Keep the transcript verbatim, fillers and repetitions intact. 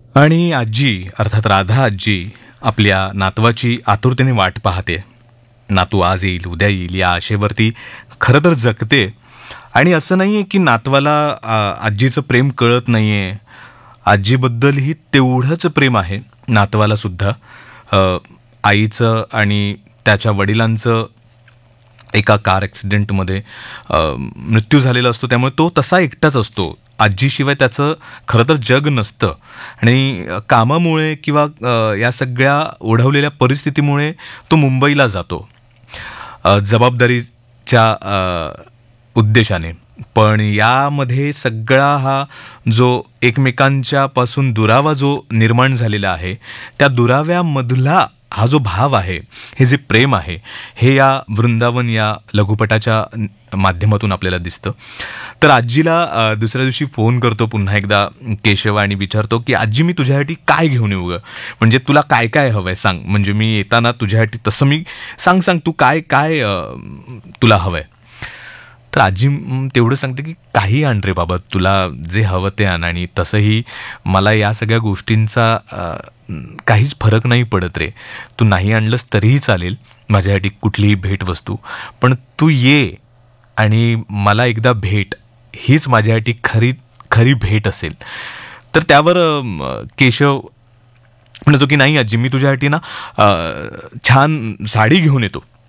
आणि आजी अर्थात राधा आजी आपल्या नातवाची आतुरतेने वाट पाहते. नातू आज येईल उद्या येईल या आशेवरती खरं तर जगते. आणि असं नाहीये की नातवाला आ, आजीचं प्रेम कळत नाहीये. आजीबद्दलही तेवढंच प्रेम आहे नातवाला सुद्धा. अ, आईचं आणि त्याच्या वडिलांचं एका कार ॲक्सिडेंटमध्ये अ, मृत्यू झालेला असतो, त्यामुळे तो तसा एकटाच असतो. आजीशिवाय त्याचं खरं तर जग नसतं. आणि अ, कामामुळे किंवा अ, या सगळ्या ओढवलेल्या परिस्थितीमुळे तो मुंबईला जातो अ, जबाबदारीच्या अ, उद्देशाने. पण यामध्ये सगळा हा जो एकमेकांच्या पासून दुरावा जो निर्माण झालेला आहे, त्या दुराव्यामधला हा जो भाव आहे, हे जे प्रेम आहे, हे या वृंदावन या लघुपटाच्या न- माध्यमातून आपल्याला दिसतं. तर आजीला अ, दुसऱ्या दिवशी फोन करतो पुन्हा एकदा केशव आणि विचारतो की आजी मी तुझ्यासाठी काय घेऊन येऊ ग, म्हणजे तुला काय काय हवंय सांग, म्हणजे मी येताना तुझ्यासाठी तसं मी सांग सांग तू काय काय अ, तुला हवंय. तर आजी म, तेवढं सांगते की काही आण रे बाबा, तुला जे हवं ते आण. आणि तसंही मला या सगळ्या गोष्टींचा अ, काहीच फरक नाही पडत रे. तू नाही आणलंस तरीही चालेल माझ्यासाठी कुठलीही भेटवस्तू, पण तू ये आणि मला एकदा भेट, हीच माझ्यासाठी खरी खरी भेट असेल. तर त्यावर अ, म, केशव म्हणतो की नाही आजी मी तुझ्यासाठी ना अ, छान साडी घेऊन येतो.